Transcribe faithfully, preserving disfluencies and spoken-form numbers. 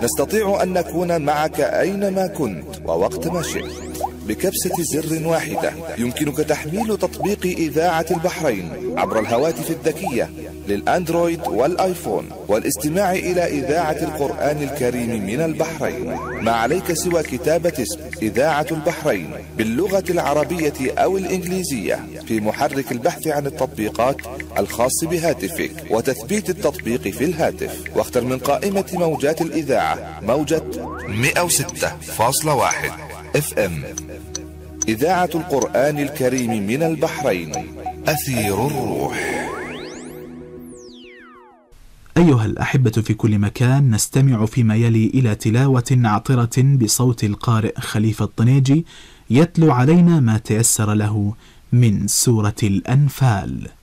نستطيع أن نكون معك أينما كنت ووقت ما شئت. بكبسة زر واحدة يمكنك تحميل تطبيق إذاعة البحرين عبر الهواتف الذكية للأندرويد والآيفون والاستماع إلى إذاعة القرآن الكريم من البحرين. ما عليك سوى كتابة اسم إذاعة البحرين باللغة العربية أو الإنجليزية في محرك البحث عن التطبيقات الخاص بهاتفك وتثبيت التطبيق في الهاتف، واختر من قائمة موجات الإذاعة موجة مئة وستة فاصلة واحد اف ام. إذاعة القرآن الكريم من البحرين، أثير الروح. أيها الأحبة في كل مكان، نستمع فيما يلي إلى تلاوة عطرة بصوت القارئ خليفة الطنيجي يتلو علينا ما تيسر له من سورة الأنفال.